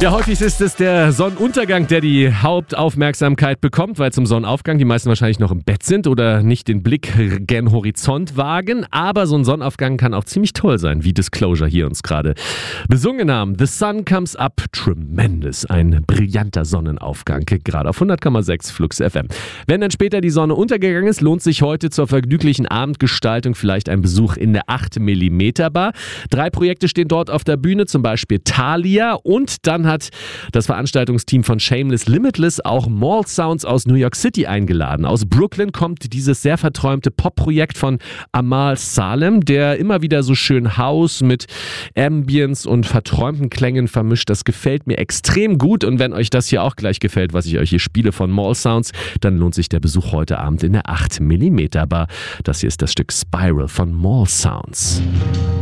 Ja, häufig ist es der Sonnenuntergang, der die Hauptaufmerksamkeit bekommt, weil zum Sonnenaufgang die meisten wahrscheinlich noch im Bett sind oder nicht den Blick gen Horizont wagen. Aber so ein Sonnenaufgang kann auch ziemlich toll sein, wie Disclosure hier uns gerade besungen haben. The Sun Comes Up, tremendous. Ein brillanter Sonnenaufgang, gerade auf 100,6 Flux FM. Wenn dann später die Sonne untergegangen ist, lohnt sich heute zur vergnüglichen Abendgestaltung vielleicht ein Besuch in der 8mm Bar. 3 Projekte stehen dort auf der Bühne, zum Beispiel Thalia, und dann hat das Veranstaltungsteam von Shameless Limitless auch Mall Sounds aus New York City eingeladen. Aus Brooklyn kommt dieses sehr verträumte Pop-Projekt von Amal Salem, der immer wieder so schön House mit Ambience und verträumten Klängen vermischt. Das gefällt mir extrem gut, und wenn euch das hier auch gleich gefällt, was ich euch hier spiele von Mall Sounds, dann lohnt sich der Besuch heute Abend in der 8mm Bar. Das hier ist das Stück Spiral von Mall Sounds.